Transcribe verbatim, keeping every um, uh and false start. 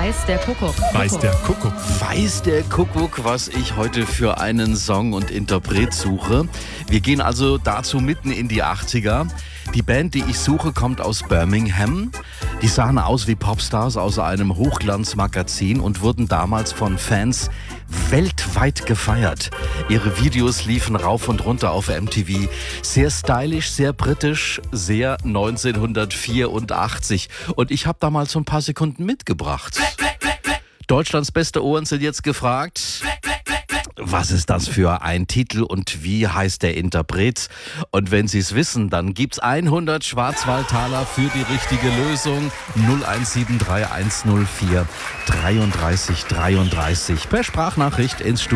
Weiß der Kuckuck. Weiß der Kuckuck. Weiß der Kuckuck, was ich heute für einen Song und Interpret suche. Wir gehen also dazu mitten in die achtziger. Die Band, die ich suche, kommt aus Birmingham. Die sahen aus wie Popstars aus einem Hochglanzmagazin und wurden damals von Fans weltweit gefeiert. Ihre Videos liefen rauf und runter auf M T V. Sehr stylisch, sehr britisch, sehr neunzehnhundertvierundachtzig. Und ich habe da mal so ein paar Sekunden mitgebracht. Deutschlands beste Ohren sind jetzt gefragt. Was ist das für ein Titel und wie heißt der Interpret? Und wenn Sie es wissen, dann gibt's hundert Schwarzwaldtaler für die richtige Lösung. null eins sieben drei eins null vier dreiunddreißig dreiunddreißig per Sprachnachricht ins Studio.